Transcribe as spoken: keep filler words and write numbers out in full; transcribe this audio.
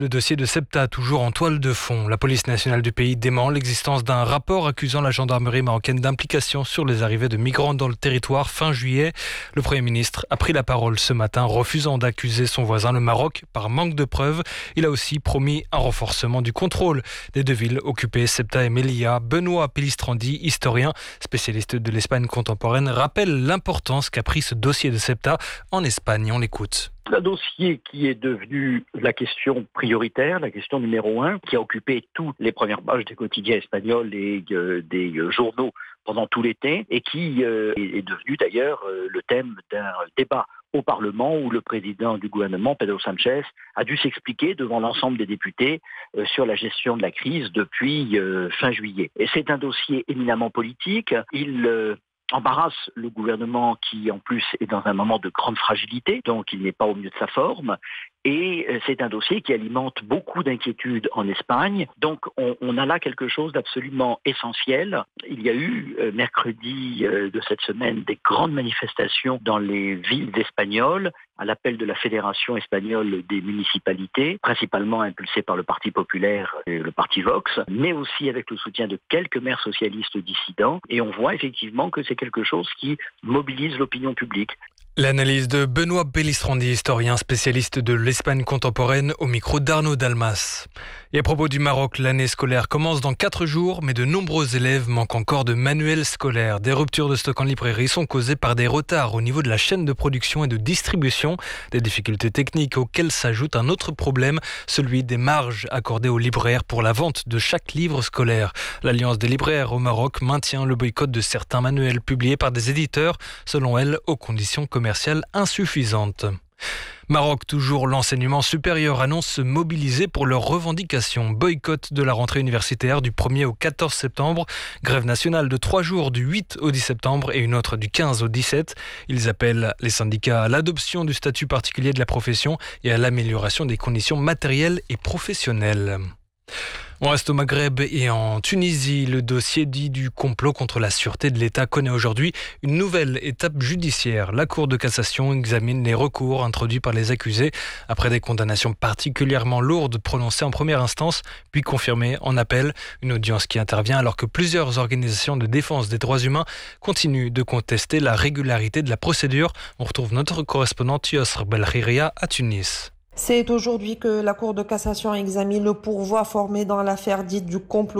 Le dossier de Ceuta, toujours en toile de fond. La police nationale du pays dément l'existence d'un rapport accusant la gendarmerie marocaine d'implication sur les arrivées de migrants dans le territoire fin juillet. Le Premier ministre a pris la parole ce matin, refusant d'accuser son voisin, le Maroc, par manque de preuves. Il a aussi promis un renforcement du contrôle des deux villes occupées, Ceuta et Melilla. Benoît Pellistrandi, historien, spécialiste de l'Espagne contemporaine, rappelle l'importance qu'a pris ce dossier de Ceuta en Espagne. On l'écoute. Un dossier qui est devenu la question prioritaire, la question numéro un, qui a occupé toutes les premières pages des quotidiens espagnols et euh, des euh, journaux pendant tout l'été, et qui euh, est devenu d'ailleurs euh, le thème d'un débat au Parlement où le président du gouvernement, Pedro Sánchez, a dû s'expliquer devant l'ensemble des députés euh, sur la gestion de la crise depuis euh, fin juillet. Et c'est un dossier éminemment politique. Il euh, embarrasse le gouvernement qui, en plus, est dans un moment de grande fragilité, donc il n'est pas au mieux de sa forme. Et c'est un dossier qui alimente beaucoup d'inquiétudes en Espagne. Donc on, on a là quelque chose d'absolument essentiel. Il y a eu euh, mercredi euh, de cette semaine des grandes manifestations dans les villes espagnoles à l'appel de la Fédération espagnole des municipalités, principalement impulsée par le Parti populaire et le Parti Vox, mais aussi avec le soutien de quelques maires socialistes dissidents. Et on voit effectivement que c'est quelque chose qui mobilise l'opinion publique. L'analyse de Benoît Pellistrandi, historien spécialiste de l'Espagne contemporaine, au micro d'Arnaud Dalmas. Et à propos du Maroc, l'année scolaire commence dans quatre jours, mais de nombreux élèves manquent encore de manuels scolaires. Des ruptures de stock en librairie sont causées par des retards au niveau de la chaîne de production et de distribution, des difficultés techniques auxquelles s'ajoute un autre problème, celui des marges accordées aux libraires pour la vente de chaque livre scolaire. L'Alliance des libraires au Maroc maintient le boycott de certains manuels publiés par des éditeurs, selon elle, aux conditions commerciales insuffisantes. Maroc, toujours l'enseignement supérieur annonce se mobiliser pour leurs revendications. Boycott de la rentrée universitaire du premier au quatorze septembre, grève nationale de trois jours du huit au dix septembre et une autre du quinze au dix-sept. Ils appellent les syndicats à l'adoption du statut particulier de la profession et à l'amélioration des conditions matérielles et professionnelles. On reste au Maghreb et en Tunisie. Le dossier dit du complot contre la sûreté de l'État connaît aujourd'hui une nouvelle étape judiciaire. La Cour de cassation examine les recours introduits par les accusés après des condamnations particulièrement lourdes prononcées en première instance, puis confirmées en appel. Une audience qui intervient alors que plusieurs organisations de défense des droits humains continuent de contester la régularité de la procédure. On retrouve notre correspondante Yossr Belkhiria à Tunis. C'est aujourd'hui que la Cour de cassation examine le pourvoi formé dans l'affaire dite du complot